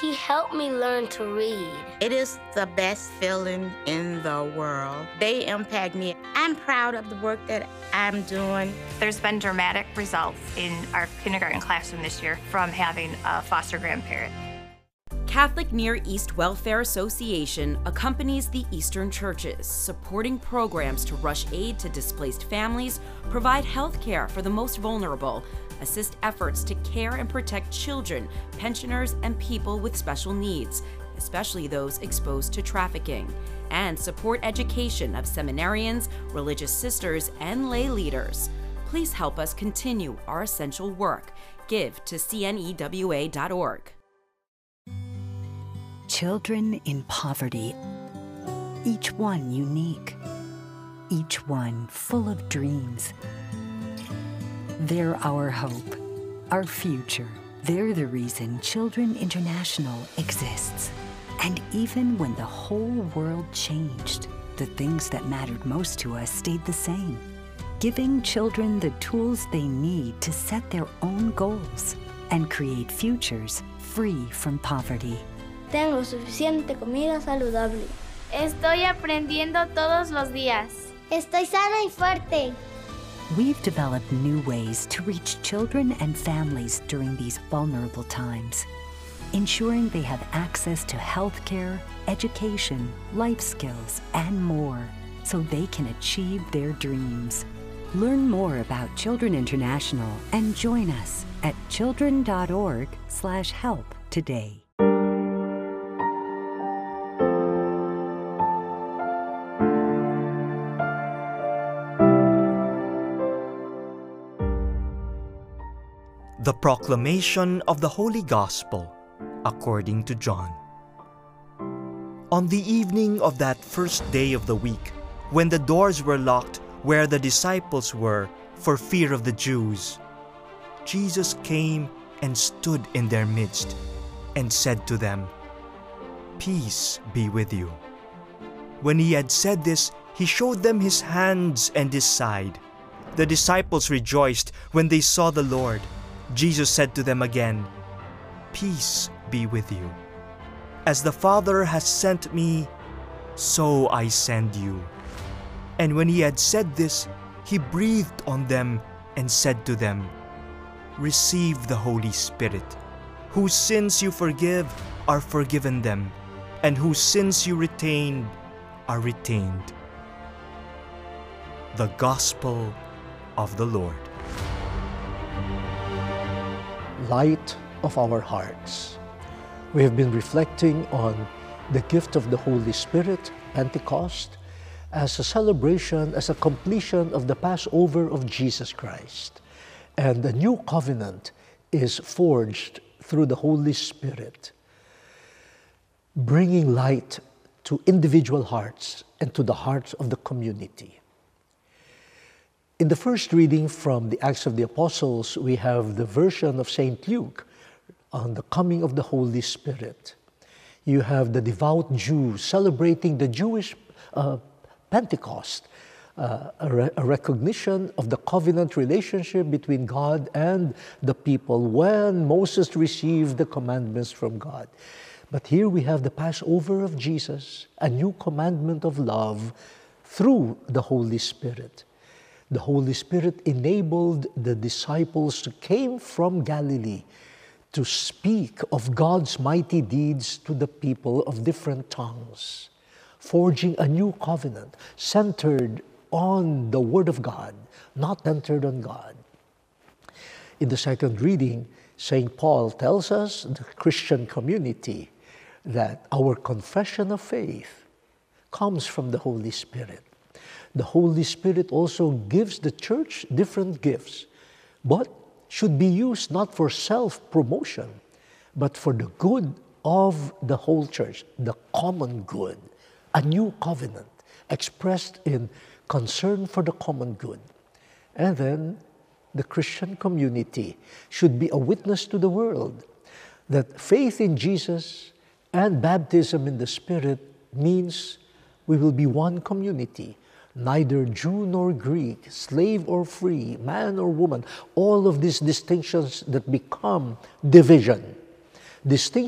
He helped me learn to read. It is the best feeling in the world. They impact me. I'm proud of the work that I'm doing. There's been dramatic results in our kindergarten classroom this year from having a foster grandparent. Catholic Near East Welfare Association accompanies the Eastern churches, supporting programs to rush aid to displaced families, provide health care for the most vulnerable, assist efforts to care and protect children, pensioners, and people with special needs, especially those exposed to trafficking, and support education of seminarians, religious sisters, and lay leaders. Please help us continue our essential work. Give to cnewa.org. Children in poverty, each one unique, each one full of dreams. They're our hope, our future. They're the reason Children International exists. And even when the whole world changed, the things that mattered most to us stayed the same. Giving children the tools they need to set their own goals and create futures free from poverty. Tengo suficiente comida saludable. Estoy aprendiendo todos los días. Estoy sana y fuerte. We've developed new ways to reach children and families during these vulnerable times, ensuring they have access to health care, education, life skills, and more, so they can achieve their dreams. Learn more about Children International and join us at children.org/help today. The Proclamation of the Holy Gospel according to John. On the evening of that first day of the week, when the doors were locked where the disciples were for fear of the Jews, Jesus came and stood in their midst and said to them, "Peace be with you." When he had said this, he showed them his hands and his side. The disciples rejoiced when they saw the Lord. Jesus said to them again, "Peace be with you. As the Father has sent me, so I send you." And when he had said this, he breathed on them and said to them, "Receive the Holy Spirit. Whose sins you forgive are forgiven them, and whose sins you retain are retained." The Gospel of the Lord. Light of our hearts. We have been reflecting on the gift of the Holy Spirit, Pentecost, as a celebration, as a completion of the Passover of Jesus Christ. And the new covenant is forged through the Holy Spirit, bringing light to individual hearts and to the hearts of the community. In the first reading from the Acts of the Apostles, we have the version of St. Luke on the coming of the Holy Spirit. You have the devout Jews celebrating the Jewish Pentecost, a recognition of the covenant relationship between God and the people when Moses received the commandments from God. But here we have the Passover of Jesus, a new commandment of love through the Holy Spirit. The Holy Spirit enabled the disciples who came from Galilee to speak of God's mighty deeds to the people of different tongues, forging a new covenant centered on the Word of God, not centered on God. In the second reading, St. Paul tells us, the Christian community, that our confession of faith comes from the Holy Spirit. The Holy Spirit also gives the church different gifts, but should be used not for self-promotion, but for the good of the whole church, the common good, a new covenant expressed in concern for the common good. And then the Christian community should be a witness to the world that faith in Jesus and baptism in the Spirit means we will be one community. Neither Jew nor Greek, slave or free, man or woman, all of these distinctions that become division. Distinctions